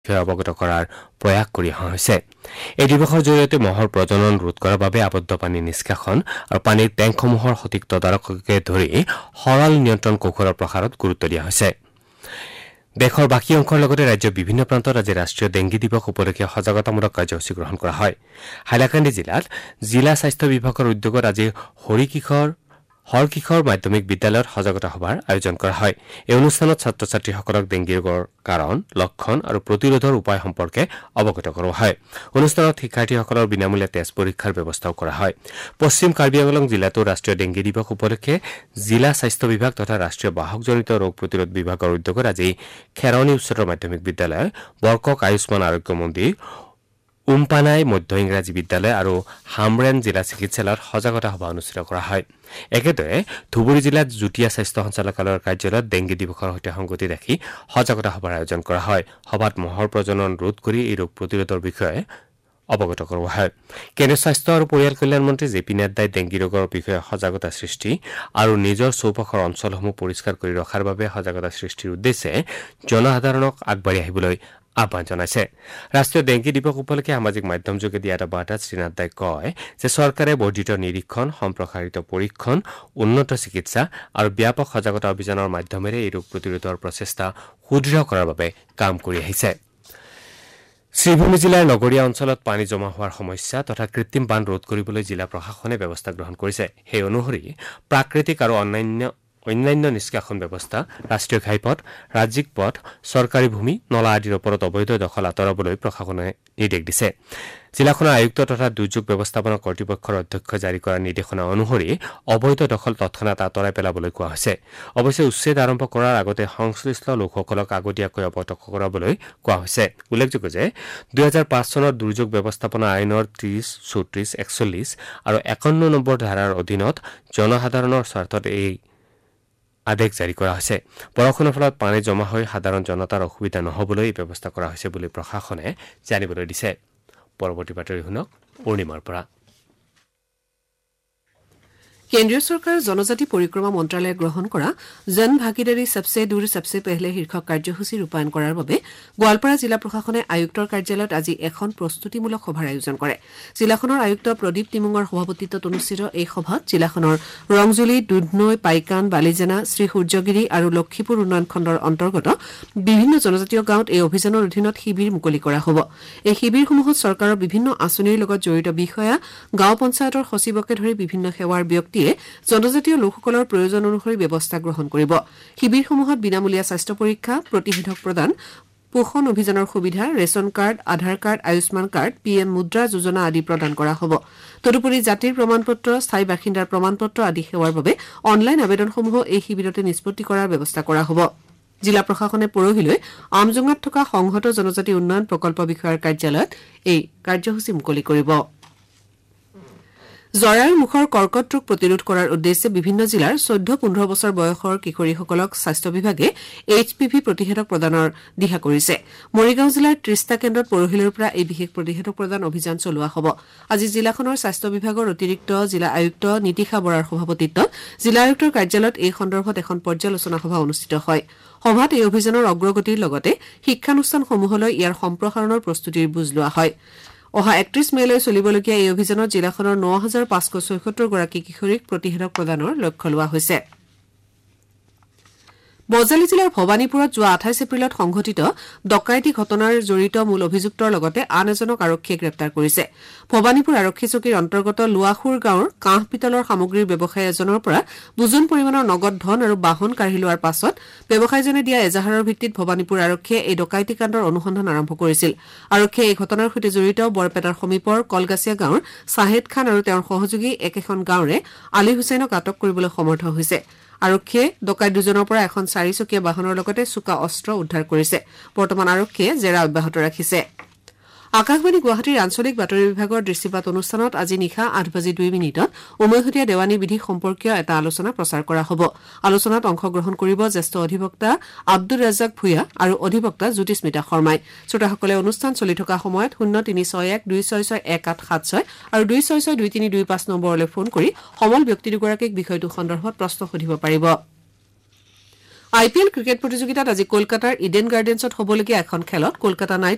অৱগত কৰাৰ প্ৰয়াস কৰি অহা হৈছে। এই দিৱসৰ জৰিয়তে মহৰ প্ৰজনন ৰোধ কৰাৰ বাবে আবদ্ধ পানী নিষ্কাশন আৰু পানীৰ টেংকসমূহৰ সঠিক তদাৰককে ধৰি সৰল নিয়ন্ত্ৰণ কৌশলৰ প্ৰসাৰত গুৰুত্ব দিয়া হৈছে। দেশৰ বাকী অংশৰ লগতে ৰাজ্যৰ বিভিন্ন প্ৰান্তত আজি ৰাষ্ট্ৰীয় ডেংগী দিৱস উপলক্ষে সজাগতামূলক কাৰ্যসূচী গ্ৰহণ কৰা হয়। হাইলাকান্দি জিলাত জিলা স্বাস্থ্য বিভাগৰ উদ্যোগত আজি হৰকিশোৰ মাধ্যমিক বিদ্যালয়ত সজাগতা সভাৰ আয়োজন কৰা হয়। এই অনুষ্ঠানত ছাত্ৰ ছাত্ৰীসকলক ডেংগী ৰোগৰ কাৰণ, লক্ষণ আৰু প্ৰতিৰোধৰ উপায় সম্পৰ্কে অৱগত কৰোৱা হয়। অনুষ্ঠানত শিক্ষাৰ্থীসকলৰ বিনামূলীয়া তেজ পৰীক্ষাৰ ব্যৱস্থাও কৰা হয়। পশ্চিম কাৰ্বি আংলং জিলাতো ৰাষ্ট্ৰীয় ডেংগী দিৱস উপলক্ষে জিলা স্বাস্থ্য বিভাগ তথা ৰাষ্ট্ৰীয় বাহকজনিত ৰোগ প্ৰতিৰোধ বিভাগৰ উদ্যোগত আজি খেৰণী উচ্চতৰ মাধ্যমিক বিদ্যালয়, বৰকক আয়ুষ্মান আৰোগ্য মন্দিৰ, উমপানাই মধ্য ইংৰাজী বিদ্যালয় আৰু হামৰেন জিলা চিকিৎসালয়ত সজাগতা সভা অনুষ্ঠিত কৰা হয়। একেদৰে ধুবুৰী জিলাত যুটীয়া স্বাস্থ্য সঞ্চালকালয়ৰ কাৰ্যালয়ত ডেংগী দিৱসৰ সৈতে সংগতি ৰাখি সজাগতা সভাৰ আয়োজন কৰা হয়। সভাত মহৰ প্ৰজনন ৰোধ কৰি এই ৰোগ প্ৰতিৰোধৰ বিষয়ে অৱগত কৰোৱা হয়। কেন্দ্ৰীয় স্বাস্থ্য আৰু পৰিয়াল কল্যাণ মন্ত্ৰী জে পি নাড্ডাই ডেংগী ৰোগৰ বিষয়ে সজাগতা সৃষ্টি আৰু নিজৰ চৌপাশৰ অঞ্চলসমূহ পৰিষ্কাৰ কৰি ৰখাৰ বাবে সজাগতা সৃষ্টিৰ উদ্দেশ্যে জনসাধাৰণক আগবাঢ়ি আহিবলৈ আহ্বান জনাইছে। ৰাষ্ট্ৰীয় ডেংগী দিৱস উপলক্ষে সামাজিক মাধ্যম যোগে দিয়া এটা বাৰ্তাত শ্ৰীনাড্ডাই কয় যে চৰকাৰে বৰ্ধিত নিৰীক্ষণ, সম্প্ৰসাৰিত পৰীক্ষণ, উন্নত চিকিৎসা আৰু ব্যাপক সজাগতা অভিযানৰ মাধ্যমেৰে এই ৰোগ প্ৰতিৰোধৰ প্ৰচেষ্টা সুদৃঢ় কৰাৰ বাবে কাম কৰি আহিছে। শ্ৰীভূমি জিলাৰ নগৰীয়া অঞ্চলত পানী জমা হোৱাৰ সমস্যা তথা কৃত্ৰিম বান ৰোধ কৰিবলৈ জিলা প্ৰশাসনে ব্যৱস্থা গ্ৰহণ কৰিছে। সেই অনুসৰি প্ৰাকৃতিক আৰু অন্যান্য নিষ্কাশন ব্যৱস্থা, ৰাষ্ট্ৰীয় ঘাইপথ, ৰাজ্যিক পথ, চৰকাৰী ভূমি, নলা আদিৰ ওপৰত অবৈধ দখল আঁতৰাবলৈ প্ৰশাসনে নিৰ্দেশ দিছে। জিলাখনৰ আয়ুক্ত তথা দুৰ্যোগ ব্যৱস্থাপনা কৰ্তৃপক্ষৰ অধ্যক্ষই জাৰি কৰা নিৰ্দেশনা অনুসৰি অবৈধ দখল তৎক্ষণাত আঁতৰাই পেলাবলৈ কোৱা হৈছে। অৱশ্যে উচ্ছেদ আৰম্ভ কৰাৰ আগতে সংশ্লিষ্ট লোকসকলক আগতীয়াকৈ অৱগত কৰাবলৈ কোৱা হৈছে। উল্লেখযোগ্য যে 2005 চনৰ দুৰ্যোগ ব্যৱস্থাপনা আইনৰ 30, 34, 41 আৰু 51 নম্বৰ ধাৰাৰ অধীনত জনসাধাৰণৰ স্বাৰ্থত এই আদেশ জাৰি কৰা হৈছে। বৰষুণৰ ফলত পানী জমা হৈ সাধাৰণ জনতাৰ অসুবিধা নহবলৈ এই ব্যৱস্থা কৰা হৈছে বুলি প্ৰশাসনে জানিবলৈ দিছে। পৰৱৰ্তী বাতৰি শুনক পূৰ্ণিমাৰ পৰা। কেন্দ্ৰীয় চৰকাৰৰ জনজাতি পৰিক্ৰমা মন্ত্ৰালয়ে গ্ৰহণ কৰা জন ভাগিদাৰী সবচে দূৰ সবচে পেহলে শীৰ্ষক কাৰ্যসূচী ৰূপায়ণ কৰাৰ বাবে গোৱালপাৰা জিলা প্ৰশাসনে আয়ুক্তৰ কাৰ্যালয়ত আজি এখন প্ৰস্তুতিমূলক সভাৰ আয়োজন কৰে। জিলাখনৰ আয়ুক্ত প্ৰদীপ টিমুঙৰ সভাপতিত্বত অনুষ্ঠিত এই সভাত জিলাখনৰ ৰংজুলি, দুধনৈ, পাইকান, বালিজানা, শ্ৰী সূৰ্যগিৰি আৰু লক্ষীপুৰ উন্নয়ন খণ্ডৰ অন্তৰ্গত বিভিন্ন জনজাতীয় গাঁৱত এই অভিযানৰ অধীনত শিবিৰ মুকলি কৰা হ'ব। এই শিবিৰসমূহত চৰকাৰৰ বিভিন্ন আঁচনিৰ লগত জড়িত বিষয়া, গাঁও পঞ্চায়তৰ সচিবকে ধৰি বিভিন্ন সেৱাৰ ব্যক্তি জনজাতীয় লোকসকলৰ প্ৰয়োজন অনুসৰি ব্যৱস্থা গ্ৰহণ কৰিব। শিবিৰসমূহত বিনামূলীয়া স্বাস্থ্য পৰীক্ষা, প্ৰতিষেধক প্ৰদান, পোষণ অভিযানৰ সুবিধা, ৰেচন কাৰ্ড, আধাৰ কাৰ্ড, আয়ুষ্মান কাৰ্ড, PM মুদ্ৰা যোজনা আদি প্ৰদান কৰা হ'ব। তদুপৰি জাতিৰ প্ৰমাণপত্ৰ, স্থায়ী বাসিন্দাৰ প্ৰমাণপত্ৰ আদি সেৱাৰ বাবে অনলাইন আবেদনসমূহ এই শিবিৰতে নিষ্পত্তি কৰাৰ ব্যৱস্থা কৰা হ'ব। জিলা প্ৰশাসনে পৰহিলৈ আমজোঙাত থকা সংহত জনজাতি উন্নয়ন প্ৰকল্প বিষয়াৰ কাৰ্যালয়ত এই কাৰ্যসূচী মুকলি কৰিব। জৰায়ুৰ মুখৰ কৰ্কট ৰোগ প্ৰতিৰোধ কৰাৰ উদ্দেশ্যে বিভিন্ন জিলাৰ 14-15 বছৰ বয়সৰ কিশোৰীসকলক স্বাস্থ্য বিভাগে HPV প্ৰতিষেধক প্ৰদানৰ দিহা কৰিছে। মৰিগাঁও জিলাৰ 30টা কেন্দ্ৰত পৰহিলৈৰ পৰা এই বিশেষ প্ৰতিষেধক প্ৰদান অভিযান চলোৱা হ'ব। আজি জিলাখনৰ স্বাস্থ্য বিভাগৰ অতিৰিক্ত জিলা আয়ুক্ত নীতিশা বৰাৰ সভাপতিত্বত জিলা আয়ুক্তৰ কাৰ্যালয়ত এই সন্দৰ্ভত এখন পৰ্যালোচনা সভা অনুষ্ঠিত হয়। সভাত এই অভিযানৰ অগ্ৰগতিৰ লগতে শিক্ষানুষ্ঠানসমূহলৈ ইয়াৰ সম্প্ৰসাৰণৰ প্ৰস্তুতিৰ বুজ লোৱা হয়। অহা 31 মেলৈ চলিবলগীয়া এই অভিযানত জিলাখনৰ 9576 গৰাকী কিশোৰীক প্ৰতিষেধক প্ৰদানৰ লক্ষ্য লোৱা হৈছে। বজালী জিলাৰ ভৱানীপুৰত যোৱা 28 এপ্ৰিলত সংঘটিত ডকাইতি ঘটনাৰ জড়িত মূল অভিযুক্তৰ লগতে আন এজনক আৰক্ষীয়ে গ্ৰেপ্তাৰ কৰিছে। ভৱানীপুৰ আৰক্ষী চকীৰ অন্তৰ্গত লোৱাখুৰ গাঁৱৰ কাঁহ পিতলৰ সামগ্ৰীৰ ব্যৱসায়ী এজনৰ পৰা বুজন পৰিমাণৰ নগদ ধন আৰু বাহন কাঢ়ি লোৱাৰ পাছত ব্যৱসায়ীজনে দিয়া এজাহাৰৰ ভিত্তিত ভৱানীপুৰ আৰক্ষীয়ে এই ডকাইতি কাণ্ডৰ অনুসন্ধান আৰম্ভ কৰিছিল। আৰক্ষীয়ে এই ঘটনাৰ সৈতে জড়িত বৰপেটাৰ সমীপৰ কলগাছিয়া গাঁৱৰ ছাহেদ খান আৰু তেওঁৰ সহযোগী একেখন গাঁৱৰে আলী হুছেইনক আটক কৰিবলৈ সমৰ্থ হৈছে। আৰক্ষীয়ে ডকাইত দুজনৰ পৰা এখন 4-চকীয়া বাহনৰ লগতে চোকা অস্ত্ৰ উদ্ধাৰ কৰিছে। বৰ্তমান আৰক্ষীয়ে জেৰা অব্যাহত ৰাখিছে। আকাশবাণী গুৱাহাটীৰ আঞ্চলিক বাতৰি বিভাগৰ দৃশ্যপাত অনুষ্ঠানত আজি নিশা 8:02 উমৈহতীয়া দেৱানী বিধি সম্পৰ্কীয় এটা আলোচনা প্ৰচাৰ কৰা হ'ব। আলোচনাত অংশগ্ৰহণ কৰিব জ্যেষ্ঠ অধিবক্তা আব্দুৰ ৰাজ্জাক ভূঞা আৰু অধিবক্তা জ্যোতিস্মিতা শৰ্মাই। শ্ৰোতাসকলে অনুষ্ঠান চলি থকা সময়ত 0361266186 আৰু 26623225 নম্বৰলৈ ফোন কৰি সমল ব্যক্তি দুগৰাকীক বিষয়টো সন্দৰ্ভত প্ৰশ্ন সুধিব পাৰিব। IPL ক্ৰিকেট প্ৰতিযোগিতাত আজি কলকাতাৰ ইডেন গাৰ্ডেন্সত হ'বলগীয়া এখন খেলত কলকাতা নাইট